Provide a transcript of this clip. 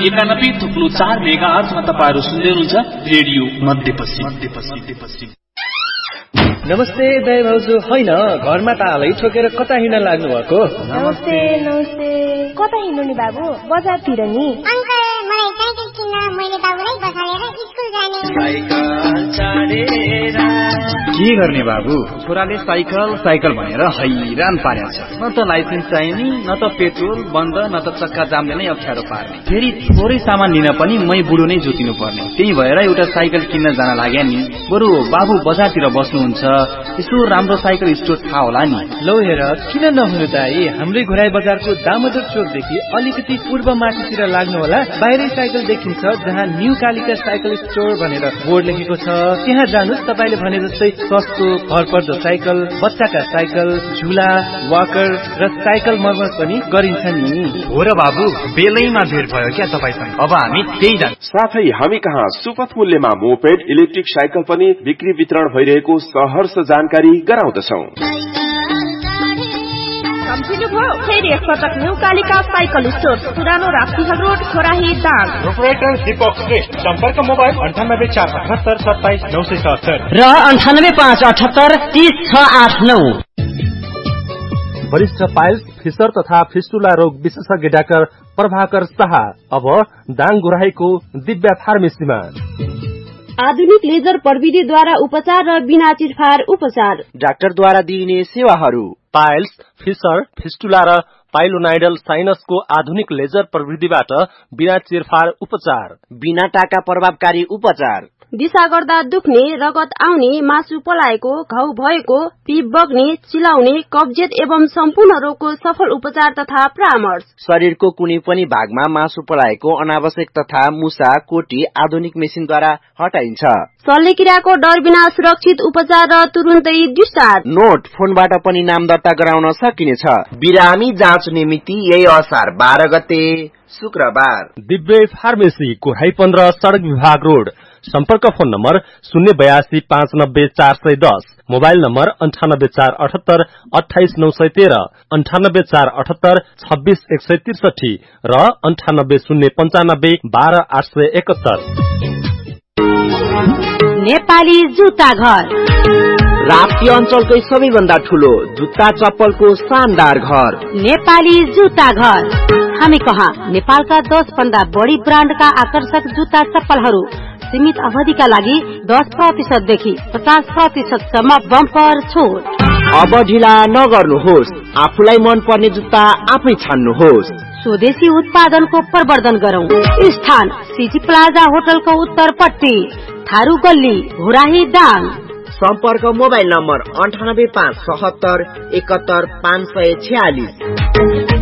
91.4 मेगाहर्जमा तपाईहरु सुन्दै हुनुहुन्छ रेडियो मध्यपश्चिम। नमस्ते दाइ भाउजू, होइन घरमा तालै ठोकेर कता हिँड्न लाग्नु भएको? नमस्ते कता हिँड्नु नि बाबु? बजारतिर नि। अंकल मलाई साइकल किन्न, मैले बाबुलाई बसालेर स्कुल जाने। के गर्ने बाबु, छोराले साइकल भनेर हैरान पारेको छ। न त लाइसेन्स चाहिने, न त पेट्रोल बन्द, न त चक्का जामले नै अप्ठ्यारो पार्ने। फेरि थोरै सामान लिन पनि मै बुढो नै जोतिनु पर्ने। त्यही भएर एउटा साइकल किन्न जान लाग्या नि। बरु बाबु बजारतिर बस्नुहुन्छ, यसो राम्रो साइकल स्टोर थाहा होला नि। लौ हेर, किन नहुनु दाइ, हाम्रै घुराई बजारको दामोदर चोकदेखि अलिकति पूर्व माथितिर लाग्नु होला। बाहिरै साइकल देखिन्छ, जहाँ न्यू कालिका साइकल स्टोर भनेर बोर्ड लेखेको छ। त्यहाँ जानुस्, तपाईले भने जस्तै सस्तो भरपर्दो साइकल, बच्चाका साइकल, झुला, वाकर र साइकल मर्मत पनि गरिन्छ नि। हो र बाबु, बेलैमा भेट भयो क्या तपाईसँग। अब हामी त्यही जान्छौँ। साथै हामी कहाँ सुपथ मूल्यमा मोपेड, इलेक्ट्रिक साइकल पनि बिक्री वितरण भइरहेको सहर्ष जानकारी गराउँदछौं। फेरि एकपटक न्यू कालिका साइकल स्टोर, पुरानो राप्तीहल रोड, खोराही दाङ। प्रोपराइटर दीपक श्रेष्ठ। सम्पर्क मोबाइल 9847879677 र 9858830689। वरिष्ठ पाइल्स, फिसर तथा फिस्टुला रोग विशेषज्ञ डाक्टर प्रभाकर शाह अब दाङ गुराहीको दिव्या फार्मेसीमा। आधुनिक लेजर प्रविधिद्वारा उपचार र बिना चिरफार उपचार। डाक्टरद्वारा दिइने सेवाहरू पाइल्स, फिसर, फिस्टुला र पाइलोनाइडल साइनसको आधुनिक लेजर प्रविधिबाट बिना चिरफार उपचार, बिना टाका प्रभावकारी उपचार, दिशा गर्दा दुख्ने, रगत आउने, मासु पलाएको, घाउ भएको, पिप बग्ने, चिलाउने, कब्जियत एवं सम्पूर्ण रोगको सफल उपचार तथा परामर्श। शरीरको कुनै पनि भागमा मासु पलाएको, अनावश्यक तथा मुसा, कोटी आधुनिक मेसिनद्वारा हटाइन्छ। शल्यक्रियाको डर बिना सुरक्षित उपचार र तुरुन्तै डिस्चार्ज। नोट, फोनबाट पनि नाम दर्ता गराउन सकिनेछ। बिरामी जाँच निमित्ति यही असार 12 गते शुक्रबार। दिव्य फार्मेसी कोराही 15 सड़क विभाग रोड। सम्पर्क फोन नम्बर 082590410, मोबाइल नम्बर 98478 28913, 98478 26163 र 98095 12871। नेपाली जुत्ता घर, राप्ती अञ्चलकै सबैभन्दा ठूलो जुत्ता चप्पलको शानदार घर, नेपाली जुत्ता घर। हामी कहाँ नेपालका 10 भन्दा बढी ब्रान्डका आकर्षक जुत्ता चप्पलहरू सीमित अवधिका लागि 10% देखि 50% सम्म बम्पर छुट। अब ढिला नगर्नुहोस्, आफूलाई मन पर्ने जुत्ता आफै छान्नुहोस्। स्वदेशी उत्पादनको प्रवर्धन गरौं। स्थान सिटी प्लाजा होटलको उत्तरपट्टि, थारू गल्ली, घोराही दाङ। सम्पर्क मोबाइल नम्बर 98577 71 546।